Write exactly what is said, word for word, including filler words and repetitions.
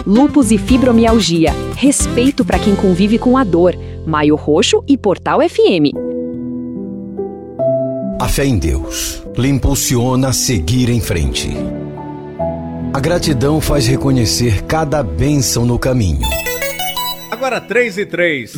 lúpus e fibromialgia. Respeito para quem convive com a dor. Maio Roxo e Portal F M. A fé em Deus lhe impulsiona a seguir em frente. A gratidão faz reconhecer cada bênção no caminho. Agora três e três.